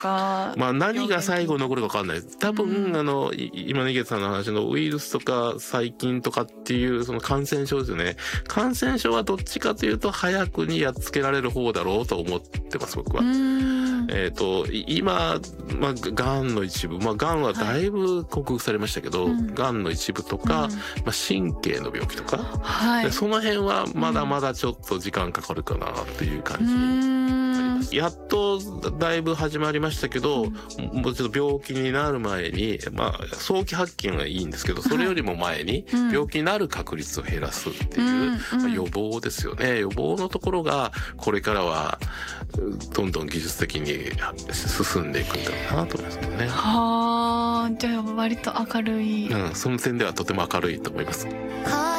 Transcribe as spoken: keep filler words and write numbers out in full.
か。 まあ何が最後残るか分かんない。多分、うん、あの今根岸さんの話のウイルスとか細菌とかっていうその感染症ですよね。感染症はどっちかというと早くにやっつけられる方だろうと思ってます僕は。えっと今まあがんの一部、まあがんはだいぶ克服されましたけど、はい、がんの一部とか、うん、まあ神経の病気とか、はい、その辺はまだまだちょっと時間かかるかなっていう感じ。やっとだいぶ始まりましたけど、うん、もうちょっと病気になる前に、まあ早期発見はいいんですけど、それよりも前に病気になる確率を減らすっていう、うんまあ、予防ですよね。予防のところがこれからはどんどん技術的に進んでいくんだろうなと思いますけどね。 はあ、じゃあ割と明るい。 うん、その点ではとても明るいと思います。